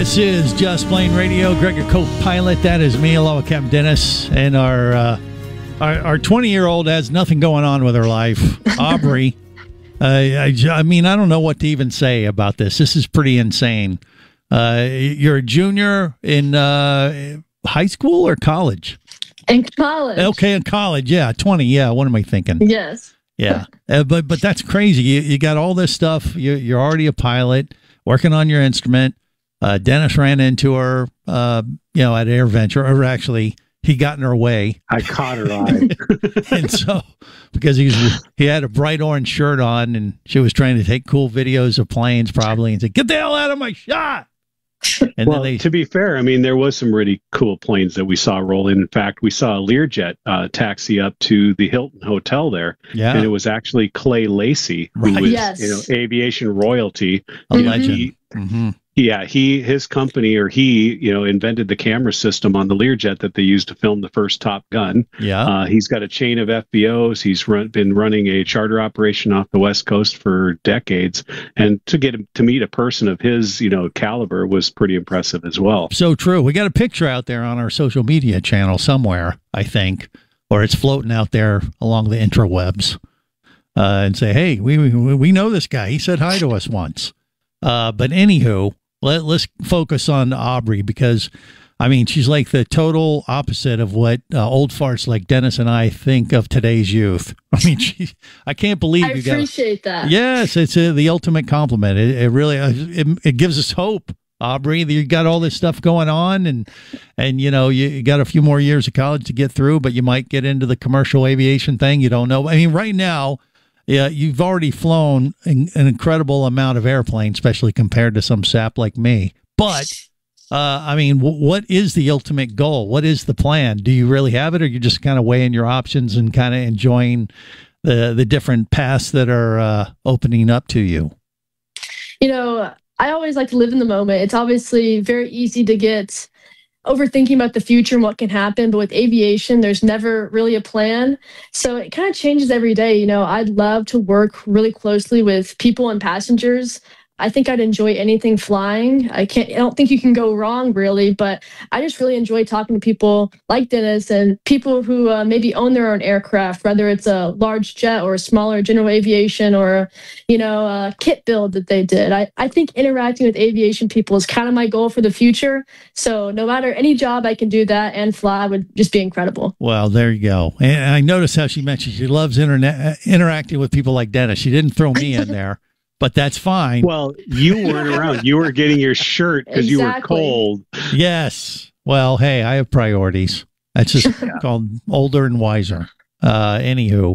This is Just Plain Radio. Greg, your co-pilot. That is me, along with Captain Dennis. And our 20-year-old has nothing going on with her life. Aubrey. I mean, I don't know what to even say about this. This is pretty insane. You're a junior in high school or college? In college. Okay, in college. Yeah, 20. Yeah, what am I thinking? Yes. Yeah, but that's crazy. You got all this stuff. You're already a pilot, working on your instrument. Dennis ran into her, at AirVenture, or actually, he got in her way. I caught her eye. And so, because he had a bright orange shirt on, and she was trying to take cool videos of planes, probably, and said, "Get the hell out of my shot!" And well, to be fair, I mean, there was some really cool planes that we saw roll in. In fact, we saw a Learjet taxi up to the Hilton Hotel there. Yeah. And it was actually Clay Lacy, who was, aviation royalty. A legend. His company, or he, invented the camera system on the Learjet that they used to film the first Top Gun. Yeah. He's got a chain of FBOs. He's been running a charter operation off the West Coast for decades. And to get him to meet a person of his, caliber was pretty impressive as well. So true. We got a picture out there on our social media channel somewhere, I think, or it's floating out there along the intrawebs, and say, hey, we know this guy. He said hi to us once. But anywho, let's focus on Aubrey, because, I mean, she's like the total opposite of what old farts like Dennis and I think of today's youth. I mean, I can't believe I appreciate that. Yes, it's the ultimate compliment. It really it gives us hope, Aubrey. You got all this stuff going on, and you got a few more years of college to get through, but you might get into the commercial aviation thing. You don't know. I mean, right now, yeah, you've already flown an incredible amount of airplanes, especially compared to some sap like me. But, I mean, what is the ultimate goal? What is the plan? Do you really have it, or you're just kind of weighing your options and kind of enjoying the different paths that are opening up to you? I always like to live in the moment. It's obviously very easy to get overthinking about the future and what can happen, but with aviation, there's never really a plan. So it kind of changes every day. I'd love to work really closely with people and passengers. I think I'd enjoy anything flying. I don't think you can go wrong, really, but I just really enjoy talking to people like Dennis and people who maybe own their own aircraft, whether it's a large jet or a smaller general aviation or, a kit build that they did. I think interacting with aviation people is kind of my goal for the future. So no matter any job, I can do that and fly would just be incredible. Well, there you go. And I noticed how she mentioned she loves interacting with people like Dennis. She didn't throw me in there. But that's fine. Well, you weren't around. You were getting your shirt because you were cold. Yes. Well, hey, I have priorities. That's just called older and wiser. Anywho.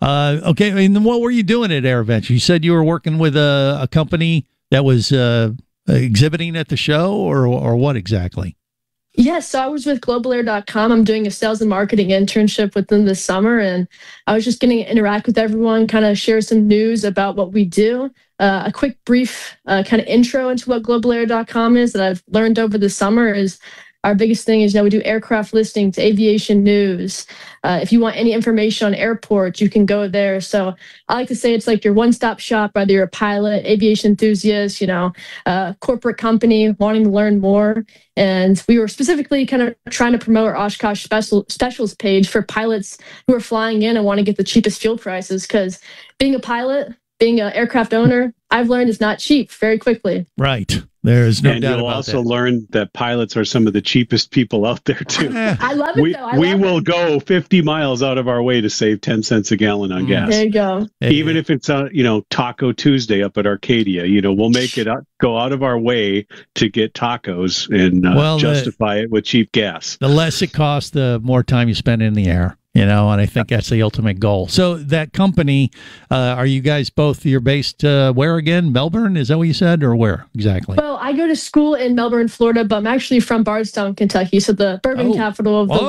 Okay. And what were you doing at AirVenture? You said you were working with a company that was exhibiting at the show, or what exactly? Yes, so I was with globalair.com. I'm doing a sales and marketing internship with them this summer, and I was just getting to interact with everyone, kind of share some news about what we do. A quick, brief kind of intro into what globalair.com is that I've learned over the summer is our biggest thing is we do aircraft listings, aviation news. If you want any information on airports, you can go there. So I like to say it's like your one-stop shop, whether you're a pilot, aviation enthusiast, corporate company wanting to learn more. And we were specifically kind of trying to promote our Oshkosh specials page for pilots who are flying in and want to get the cheapest fuel prices, because being a pilot, being an aircraft owner, I've learned is not cheap very quickly. Right. There's no doubt about that. And you'll also learn that pilots are some of the cheapest people out there, too. I love it, though. We will go 50 miles out of our way to save 10 cents a gallon on gas. There you go. Even if it's, Taco Tuesday up at Arcadia, we'll make it go out of our way to get tacos and justify it with cheap gas. The less it costs, the more time you spend in the air. And I think that's the ultimate goal. So that company, are you guys both, you're based where again? Melbourne? Is that what you said, or where exactly? Well, I go to school in Melbourne, Florida, but I'm actually from Bardstown, Kentucky, so the bourbon capital of the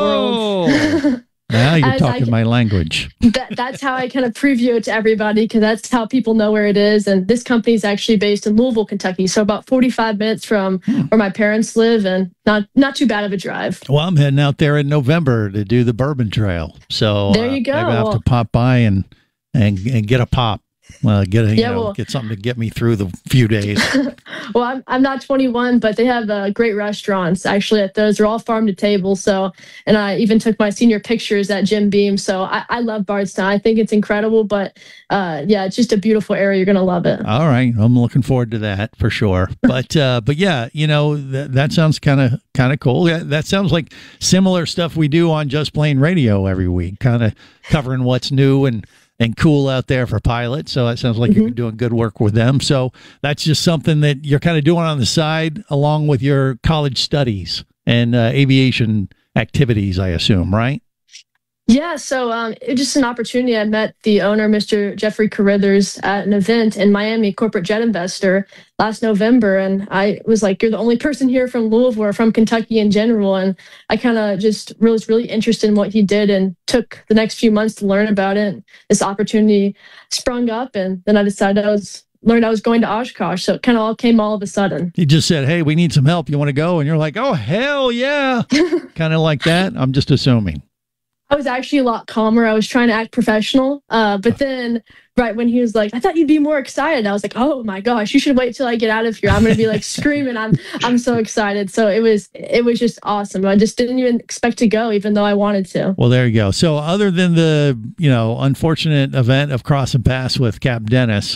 world. Now you're talking my language. That's how I kind of preview it to everybody, because that's how people know where it is. And this company is actually based in Louisville, Kentucky, so about 45 minutes from where my parents live, and not too bad of a drive. Well, I'm heading out there in November to do the Bourbon Trail, so there you go. Maybe I have to pop by and get a pop. Well, get something to get me through the few days. Well, I'm not 21, but they have great restaurants actually at those. They're all farm to table. So, and I even took my senior pictures at Jim Beam. So I love Bardstown. I think it's incredible, but yeah, it's just a beautiful area. You're going to love it. All right. I'm looking forward to that for sure. But yeah, that sounds kind of cool. That sounds like similar stuff we do on Just Plain Radio every week, kind of covering what's new and cool out there for pilots. So it sounds like you're doing good work with them. So that's just something that you're kind of doing on the side along with your college studies and aviation activities, I assume, right? Yeah, so it was just an opportunity. I met the owner, Mr. Jeffrey Carithers, at an event in Miami, Corporate Jet Investor, last November. And I was like, you're the only person here from Louisville or from Kentucky in general. And I kind of just was really interested in what he did and took the next few months to learn about it. And this opportunity sprung up, and then I decided I was going to Oshkosh. So it kind of all came all of a sudden. He just said, hey, we need some help. You want to go? And you're like, oh, hell yeah. Kind of like that. I'm just assuming. I was actually a lot calmer. I was trying to act professional. But then right when he was like, I thought you'd be more excited. I was like, oh my gosh, you should wait till I get out of here. I'm going to be like screaming. I'm so excited. So it was just awesome. I just didn't even expect to go, even though I wanted to. Well, there you go. So other than the, unfortunate event of crossing paths with Cap Dennis,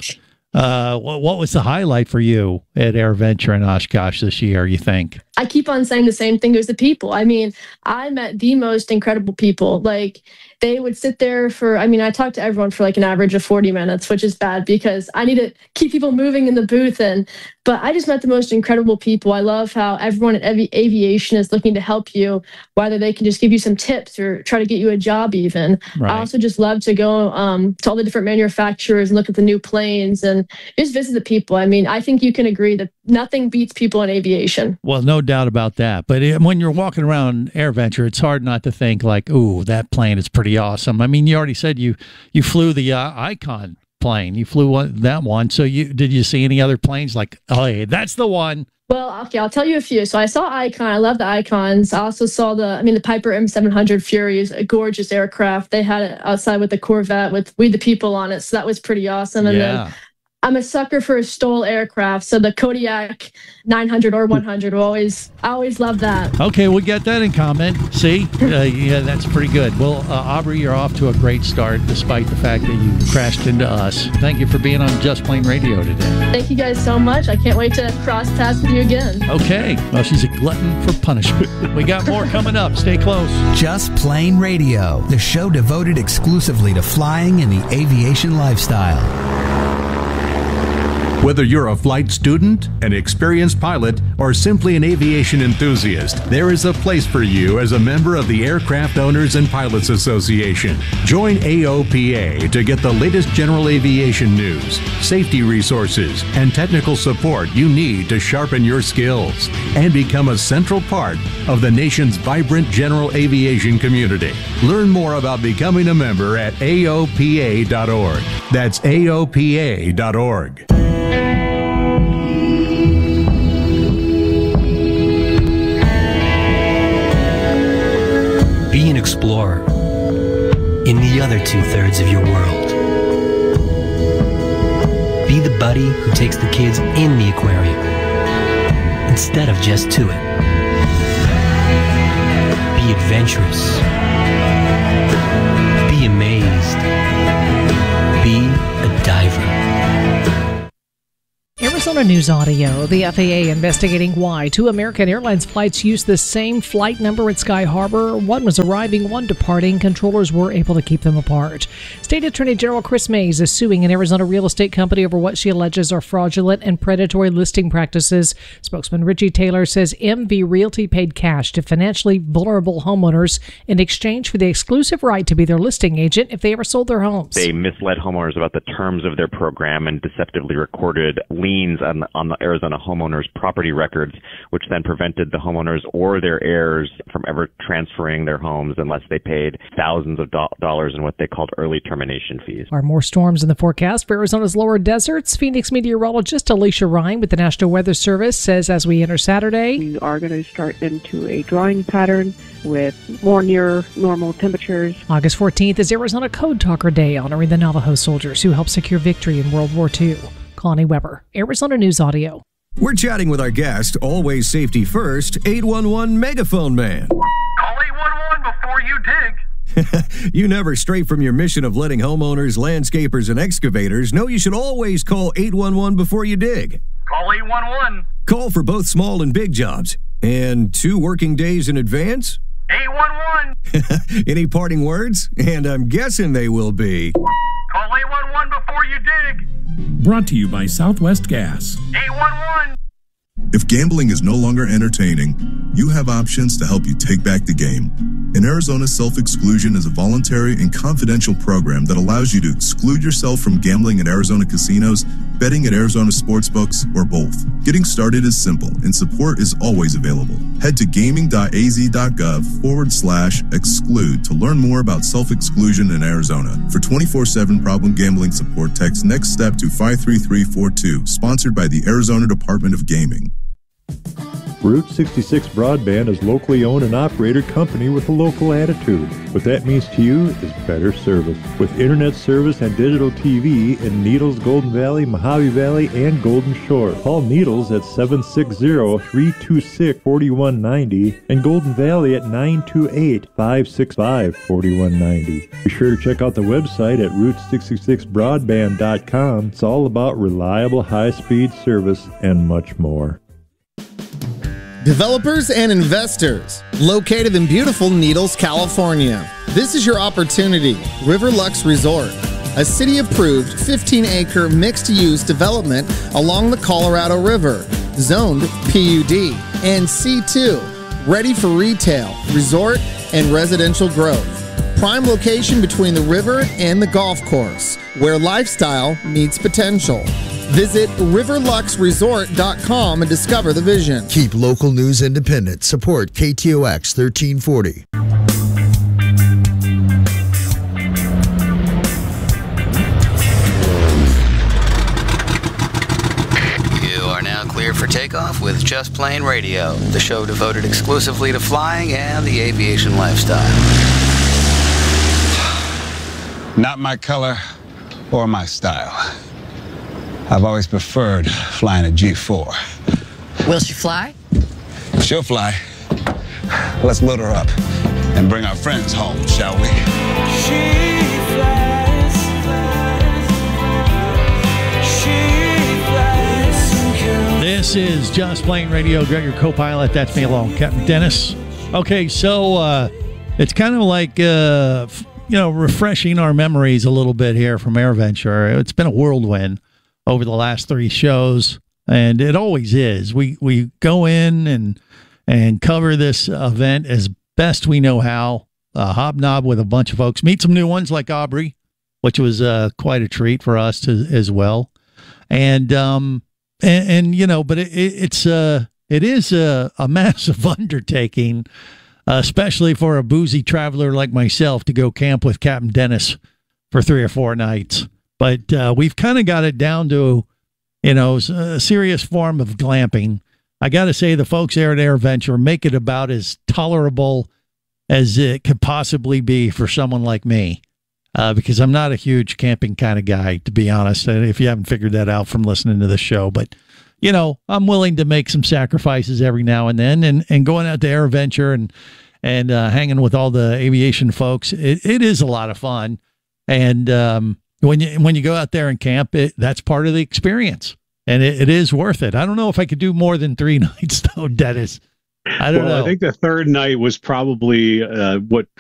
what was the highlight for you at AirVenture in Oshkosh this year, you think? I keep on saying the same thing. It was the people. I mean, I met the most incredible people. Like, they would sit there I talked to everyone for like an average of 40 minutes, which is bad because I need to keep people moving in the booth. But I just met the most incredible people. I love how everyone at aviation is looking to help you, whether they can just give you some tips or try to get you a job even. Right. I also just love to go to all the different manufacturers and look at the new planes and just visit the people. I mean, I think you can agree that nothing beats people in aviation. Well, no doubt about that. But when you're walking around AirVenture, it's hard not to think like, ooh, that plane is pretty awesome. I mean, you already said you flew the Icon plane. You flew that one. So did you see any other planes like, oh, hey, that's the one? Well, okay, I'll tell you a few. So I saw Icon. I love the Icons. I also saw the Piper M700 Fury is a gorgeous aircraft. They had it outside with the Corvette with We the People on it. So that was pretty awesome. And then I'm a sucker for a STOL aircraft, so the Kodiak 900 or 100 I always love that. Okay, we got that in common. See? Yeah, that's pretty good. Well, Aubrey, you're off to a great start, despite the fact that you crashed into us. Thank you for being on Just Plain Radio today. Thank you guys so much. I can't wait to cross paths with you again. Okay. Well, she's a glutton for punishment. We got more coming up. Stay close. Just Plain Radio, the show devoted exclusively to flying and the aviation lifestyle. Whether you're a flight student, an experienced pilot, or simply an aviation enthusiast, there is a place for you as a member of the Aircraft Owners and Pilots Association. Join AOPA to get the latest general aviation news, safety resources, and technical support you need to sharpen your skills and become a central part of the nation's vibrant general aviation community. Learn more about becoming a member at AOPA.org. That's AOPA.org. Be an explorer in the other 2/3 of your world. Be the buddy who takes the kids in the aquarium instead of just to it. Be adventurous. Be amazed. Be a diver. Arizona News Audio. The FAA investigating why 2 American Airlines flights used the same flight number at Sky Harbor. One was arriving, one departing. Controllers were able to keep them apart. State Attorney General Chris Mays is suing an Arizona real estate company over what she alleges are fraudulent and predatory listing practices. Spokesman Richie Taylor says MV Realty paid cash to financially vulnerable homeowners in exchange for the exclusive right to be their listing agent if they ever sold their homes. They misled homeowners about the terms of their program and deceptively recorded liens on the Arizona homeowners' property records, which then prevented the homeowners or their heirs from ever transferring their homes unless they paid thousands of dollars in what they called early termination fees. Are more storms in the forecast for Arizona's lower deserts? Phoenix meteorologist Alicia Ryan with the National Weather Service says as we enter Saturday, we are going to start into a drawing pattern with more near normal temperatures. August 14th is Arizona Code Talker Day, honoring the Navajo soldiers who helped secure victory in World War II. Connie Weber, Arizona News Audio. We're chatting with our guest, always safety first, 811 Megaphone Man. Call 811 before you dig. You never stray from your mission of letting homeowners, landscapers, and excavators know you should always call 811 before you dig. Call 811. Call for both small and big jobs. And 2 working days in advance? 811. Any parting words? And I'm guessing they will be. Call 811 before you dig. Brought to you by Southwest Gas. 811. If gambling is no longer entertaining, you have options to help you take back the game. In Arizona, self-exclusion is a voluntary and confidential program that allows you to exclude yourself from gambling at Arizona casinos, betting at Arizona sportsbooks, or both. Getting started is simple, and support is always available. Head to gaming.az.gov/exclude to learn more about self-exclusion in Arizona. For 24/7 problem gambling support, text Next Step to 53342, sponsored by the Arizona Department of Gaming. Route 66 Broadband is locally owned and operated company with a local attitude. What that means to you is better service. With internet service and digital TV in Needles, Golden Valley, Mojave Valley, and Golden Shore. Call Needles at 760-326-4190 and Golden Valley at 928-565-4190. Be sure to check out the website at route66broadband.com. It's all about reliable high-speed service and much more. Developers and investors, located in beautiful Needles, California. This is your opportunity. Riverlux Resort, a city-approved 15-acre mixed-use development along the Colorado River, zoned PUD and C2, ready for retail, resort, and residential growth. Prime location between the river and the golf course, where lifestyle meets potential. Visit riverluxresort.com and discover the vision. Keep local news independent. Support KTOX 1340. You are now cleared for takeoff with Just Plane Radio, the show devoted exclusively to flying and the aviation lifestyle. Not my color or my style. I've always preferred flying a G4. Will she fly? She'll fly. Let's load her up and bring our friends home, shall we? She flies, This is Just Plane Radio. Greg, your co-pilot. That's me along, Captain Dennis. Okay, so it's kind of like refreshing our memories a little bit here from AirVenture. It's been a whirlwind over the last 3 shows, and it always is. We go in and cover this event as best we know how, hobnob with a bunch of folks, meet some new ones like Aubrey, which was quite a treat for us as well. And but it is a massive undertaking, especially for a boozy traveler like myself to go camp with Captain Dennis for 3 or 4 nights. But we've kind of got it down to, a serious form of glamping. I got to say, the folks there at AirVenture make it about as tolerable as it could possibly be for someone like me, because I'm not a huge camping kind of guy, to be honest, if you haven't figured that out from listening to the show. But, I'm willing to make some sacrifices every now and then, and going out to AirVenture and hanging with all the aviation folks, it is a lot of fun. And when you go out there and camp, that's part of the experience, and it is worth it. I don't know if I could do more than 3 nights, though, Dennis. I don't know. I think the 3rd night was probably what